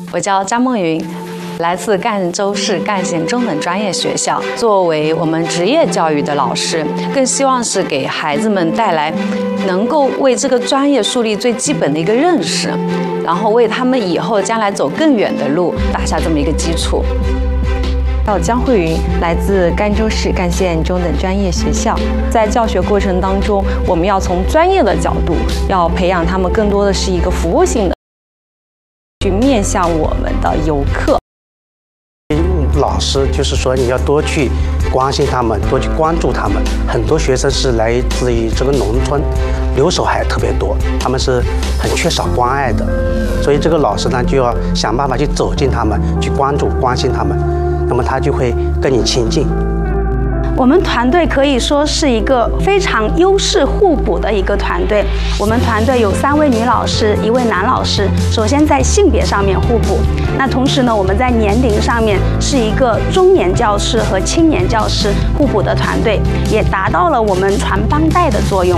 我叫张梦云，来自赣州市赣县中等专业学校。作为我们职业教育的老师，更希望是给孩子们带来能够为这个专业树立最基本的一个认识，然后为他们以后将来走更远的路打下这么一个基础。 叫江慧云，来自赣州市赣县中等专业学校。在教学过程当中，我们要从专业的角度，要培养他们更多的是一个服务性的，去面向我们的游客。 老师就是说，你要多去关心他们，多去关注他们。很多学生是来自于这个农村，留守孩特别多，他们是很缺少关爱的，所以这个老师呢就要想办法去走进他们，去关注、关心他们，那么他就会跟你亲近。 我们团队可以说是一个非常优势互补的一个团队。我们团队有3位女老师，1位男老师。首先在性别上面互补，那同时呢，我们在年龄上面是一个中年教师和青年教师互补的团队，也达到了我们传帮带的作用。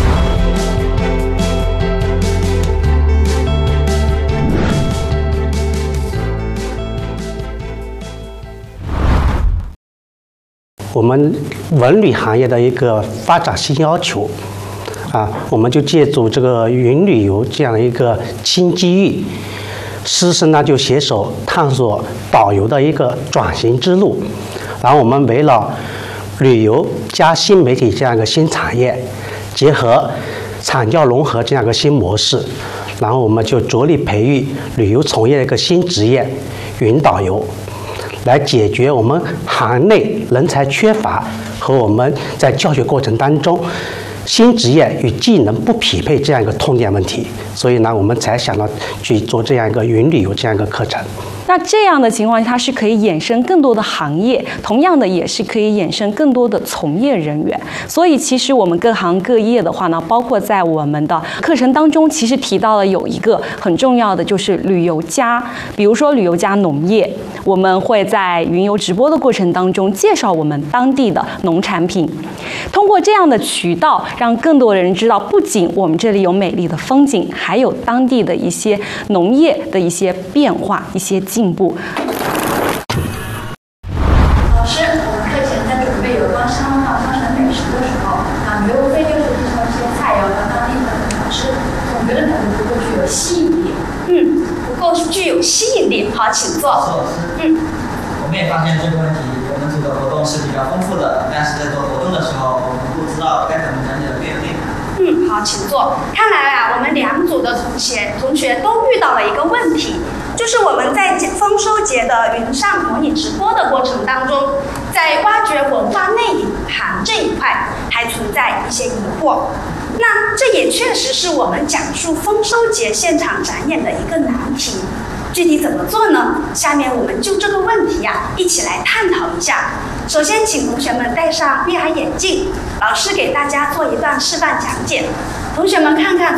我们文旅行业的一个发展新要求，我们就借助这个云旅游这样的一个新机遇，师生呢就携手探索导游的一个转型之路。然后我们围绕旅游加新媒体这样一个新产业，结合产教融合这样一个新模式，然后我们就着力培育旅游从业的一个新职业——云导游。来解决我们行内人才缺乏和我们在教学过程当中新职业与技能不匹配这样一个痛点问题，所以呢，我们才想到去做这样一个云旅游这样一个课程。 那这样的情况，它是可以衍生更多的行业，同样的也是可以衍生更多的从业人员。所以其实我们各行各业的话呢，包括在我们的课程当中，其实提到了有一个很重要的，就是旅游加，比如说旅游加农业，我们会在云游直播的过程当中介绍我们当地的农产品，通过这样的渠道，让更多的人知道，不仅我们这里有美丽的风景，还有当地的一些农业的一些变化、一些进步。 老师，我们课前在准备有关山东话方言美食的时候，刘非就是提供一些菜肴和当地的小吃，总觉得可能不够具有吸引力。不够具有吸引力。好，请坐。 老师，我们也发现这个问题，我们组的活动是比较丰富的，但是在做活动的时候，我们不知道该怎么讲解的对内涵。 好，请坐。看来我们2组的同学都遇到了一个问题，就是我们在丰收节的云上模拟直播的过程当中，在挖掘文化内涵这一块还存在一些疑惑。那这也确实是我们讲述丰收节现场展演的一个难题。具体怎么做呢？下面我们就这个问题一起来探讨一下。首先，请同学们戴上VR眼镜，老师给大家做一段示范讲解。同学们看看。